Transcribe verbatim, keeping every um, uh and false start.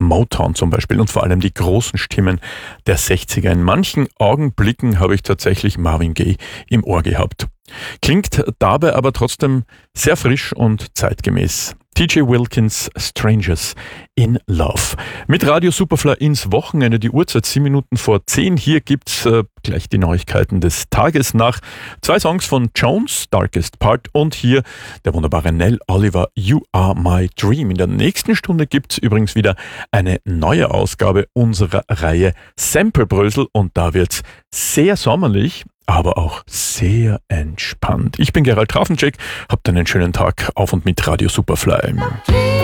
Motown zum Beispiel und vor allem die großen Stimmen der sechziger. In manchen Augenblicken habe ich tatsächlich Marvin Gaye im Ohr gehabt. Klingt dabei aber trotzdem sehr frisch und zeitgemäß. T J Wilkins, Strangers in Love. Mit Radio Superfly ins Wochenende, die Uhrzeit sieben Minuten vor zehn. Hier gibt's äh, gleich die Neuigkeiten des Tages nach zwei Songs von Jones, Darkest Part, und hier der wunderbare Nell Oliver, You Are My Dream. In der nächsten Stunde gibt's übrigens wieder eine neue Ausgabe unserer Reihe Samplebrösel und da wird's sehr sommerlich, aber auch sehr entspannt. Ich bin Gerald Trafencheck, habt einen schönen Tag auf und mit Radio Superfly.